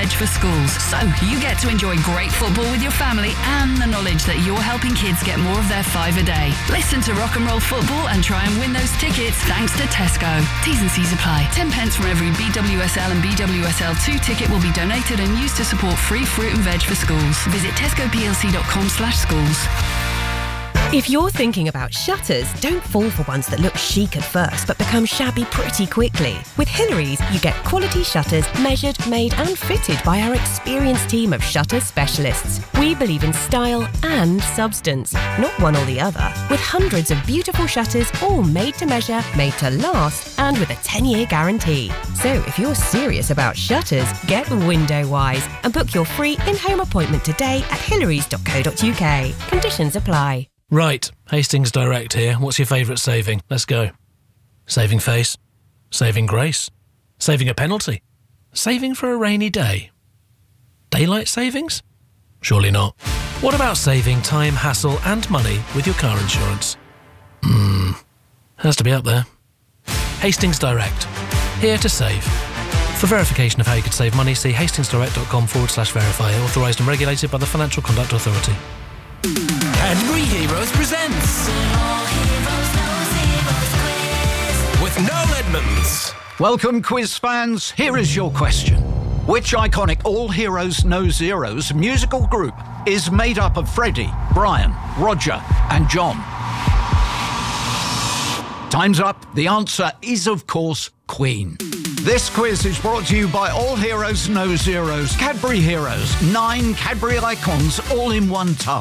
veg for schools. So you get to enjoy great football with your family and the knowledge that you're helping kids get more of their five a day. Listen to Rock and Roll Football and try and win those tickets thanks to Tesco. T's and C's apply. 10 pence from every BWSL and BWSL2 ticket will be donated and used to support free fruit and veg for schools. Visit tescoplc.com/schools. If you're thinking about shutters, don't fall for ones that look chic at first but become shabby pretty quickly. With Hillary's, you get quality shutters measured, made and fitted by our experienced team of shutter specialists. We believe in style and substance, not one or the other. With hundreds of beautiful shutters, all made to measure, made to last, and with a 10-year guarantee. So if you're serious about shutters, get Window Wise and book your free in-home appointment today at hillarys.co.uk. Conditions apply. Right, Hastings Direct here. What's your favourite saving? Let's go. Saving face? Saving grace? Saving a penalty? Saving for a rainy day? Daylight savings? Surely not. What about saving time, hassle and money with your car insurance? Has to be up there. Hastings Direct. Here to save. For verification of how you could save money, see hastingsdirect.com/verify. Authorised and regulated by the Financial Conduct Authority. Cadbury Heroes presents with Noel Edmonds. Welcome, quiz fans. Here is your question. Which iconic All Heroes No Zeros musical group is made up of Freddie, Brian, Roger and John? Time's up. The answer is, of course, Queen. This quiz is brought to you by All Heroes No Zeros. Cadbury Heroes. 9 Cadbury icons all in one tub.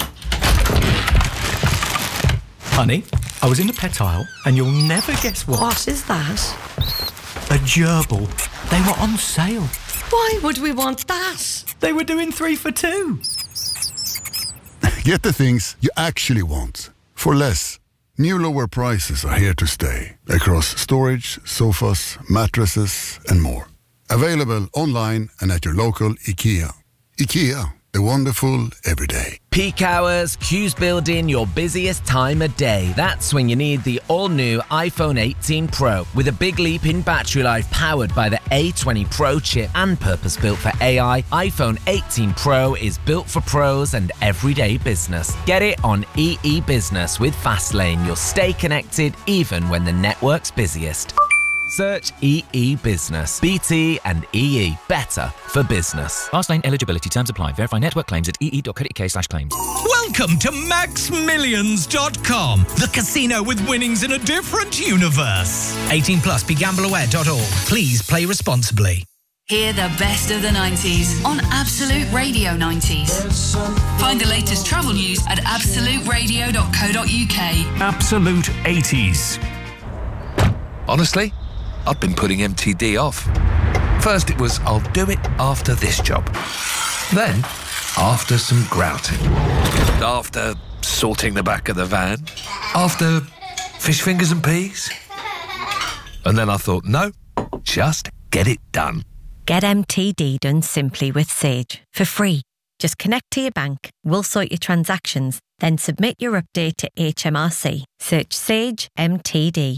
Honey, I was in the pet aisle and you'll never guess what. What is that? A gerbil. They were on sale. Why would we want that? They were doing 3 for 2. Get the things you actually want for less. New lower prices are here to stay across storage, sofas, mattresses and more. Available online and at your local IKEA. IKEA, the wonderful everyday. Peak hours, queues build in your busiest time of day. That's when you need the all-new iPhone 18 Pro with a big leap in battery life powered by the A20 Pro chip and purpose-built for AI. iPhone 18 Pro is built for pros and everyday business. Get it on EE Business with Fastlane. You'll stay connected even when the network's busiest. Search EE Business. BT and EE. Better for business. Fastlane eligibility terms apply. Verify network claims at ee.co.uk/claims. Welcome to MaxMillions.com, the casino with winnings in a different universe. 18 plus, BeGambleAware.org. Please play responsibly. Hear the best of the 90s on Absolute Radio 90s. Find the latest travel news at absoluteradio.co.uk. Absolute 80s. Honestly, I've been putting MTD off. First it was, I'll do it after this job. Then, after some grouting. After sorting the back of the van. After fish fingers and peas. And then I thought, no, just get it done. Get MTD done simply with Sage for free. Just connect to your bank, we'll sort your transactions, then submit your update to HMRC. Search Sage MTD.